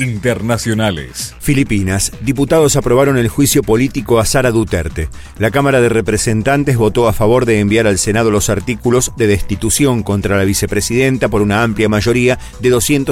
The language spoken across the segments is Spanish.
Internacionales. Filipinas. Diputados aprobaron el juicio político a Sara Duterte. La Cámara de Representantes votó a favor de enviar al Senado los artículos de destitución contra la vicepresidenta por una amplia mayoría de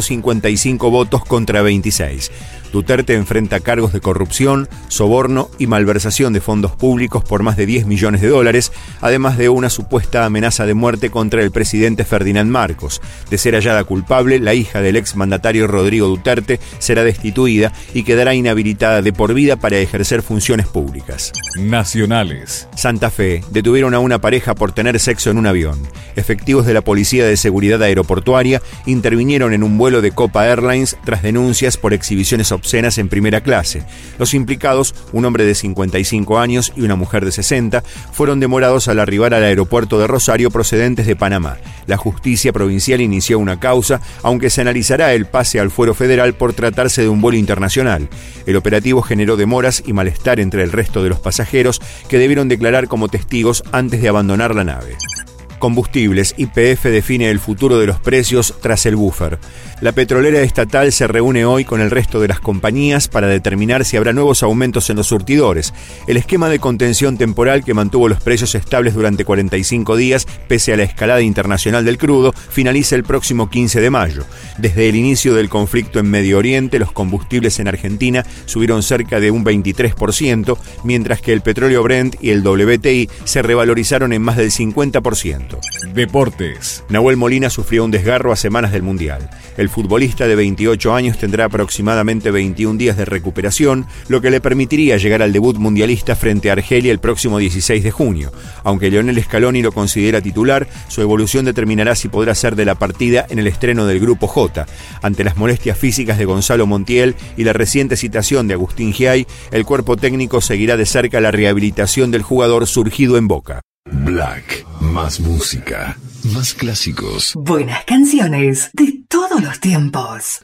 255 votos contra 26. Duterte enfrenta cargos de corrupción, soborno y malversación de fondos públicos por más de $10 millones, además de una supuesta amenaza de muerte contra el presidente Ferdinand Marcos. De ser hallada culpable, la hija del exmandatario Rodrigo Duterte será destituida y quedará inhabilitada de por vida para ejercer funciones públicas. Nacionales. Santa Fe. Detuvieron a una pareja por tener sexo en un avión. Efectivos de la Policía de Seguridad Aeroportuaria intervinieron en un vuelo de Copa Airlines tras denuncias por exhibiciones obscenas en primera clase. Los implicados, un hombre de 55 años y una mujer de 60, fueron demorados al arribar al aeropuerto de Rosario procedentes de Panamá. La justicia provincial inició una causa, aunque se analizará el pase al fuero federal por tratarse de un vuelo internacional. El operativo generó demoras y malestar entre el resto de los pasajeros que debieron declarar como testigos antes de abandonar la nave. Combustibles. YPF define el futuro de los precios tras el buffer. La petrolera estatal se reúne hoy con el resto de las compañías para determinar si habrá nuevos aumentos en los surtidores. El esquema de contención temporal que mantuvo los precios estables durante 45 días, pese a la escalada internacional del crudo, finaliza el próximo 15 de mayo. Desde el inicio del conflicto en Medio Oriente, los combustibles en Argentina subieron cerca de un 23%, mientras que el petróleo Brent y el WTI se revalorizaron en más del 50%. Deportes. Nahuel Molina sufrió un desgarro a semanas del Mundial. El futbolista de 28 años tendrá aproximadamente 21 días de recuperación, lo que le permitiría llegar al debut mundialista frente a Argelia el próximo 16 de junio. Aunque Lionel Scaloni lo considera titular, su evolución determinará si podrá ser de la partida en el estreno del Grupo J. Ante las molestias físicas de Gonzalo Montiel y la reciente citación de Agustín Giay, el cuerpo técnico seguirá de cerca la rehabilitación del jugador surgido en Boca. Black, más música, más clásicos. Buenas canciones de todos los tiempos.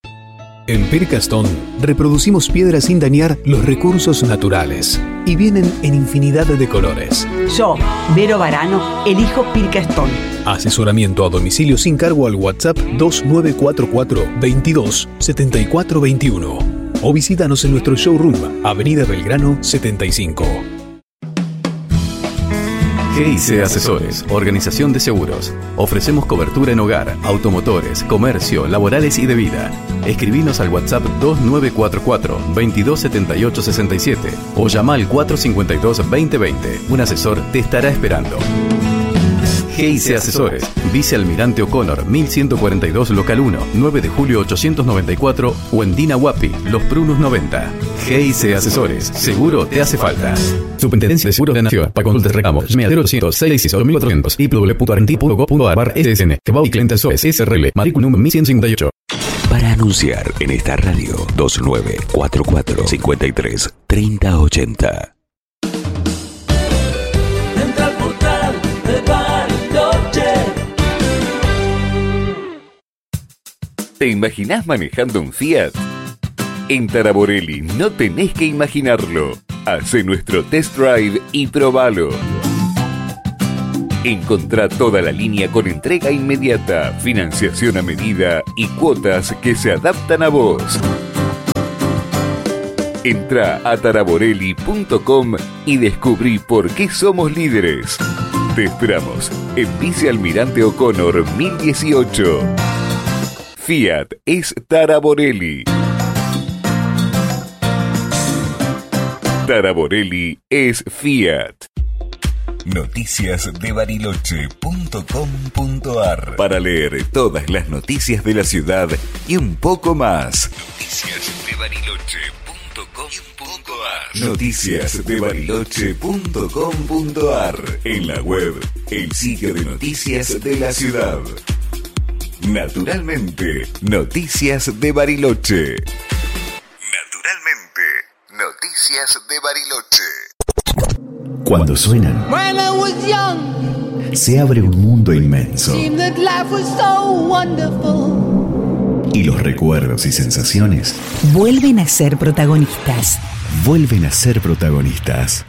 En Pirca Stone reproducimos piedras sin dañar los recursos naturales y vienen en infinidad de colores. Yo, Vero Varano, elijo Pirca Stone. Asesoramiento a domicilio sin cargo al WhatsApp 2944 22 74 21 o visítanos en nuestro showroom, Avenida Belgrano 75. GIC Asesores, organización de seguros. Ofrecemos cobertura en hogar, automotores, comercio, laborales y de vida. Escribinos al WhatsApp 2944 227867 o llama al 452 2020. Un asesor te estará esperando. GIC Asesores, Vicealmirante O'Connor, 1142 Local 1, 9 de julio 894 o en Dina Huapi, Los Prunos 90. GIC Asesores, seguro te hace falta. Superintendencia de Seguros de la Nación. Para consultas reclamos, llame al 0800 1400 www.argentina.gov.ar/ssn. Cabau y Clientes SOS SRL, matrícula número 1158. Para anunciar en esta radio, 2944 53 3080. ¿Te imaginás manejando un Fiat? En Taraborelli no tenés que imaginarlo. Hacé nuestro test drive y probalo. Encontrá toda la línea con entrega inmediata, financiación a medida y cuotas que se adaptan a vos. Entrá a taraborelli.com y descubrí por qué somos líderes. Te esperamos en Vicealmirante O'Connor 1018. Fiat es Taraborelli. Taraborelli es Fiat. Noticiasdebariloche.com.ar. Para leer todas las noticias de la ciudad y un poco más. Noticiasdebariloche.com.ar. En la web, el sitio de noticias de la ciudad. Naturalmente, Noticias de Bariloche. Naturalmente, Noticias de Bariloche. Cuando suenan, se abre un mundo inmenso. Y los recuerdos y sensaciones vuelven a ser protagonistas. Vuelven a ser protagonistas.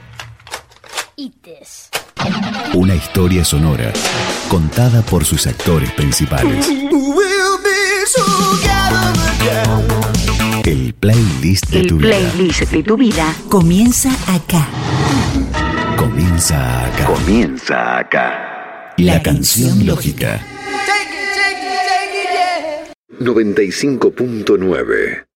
Una historia sonora contada por sus actores principales. playlist de tu vida. El playlist de tu vida comienza acá. Comienza acá. Comienza acá. La canción lógica. 95.9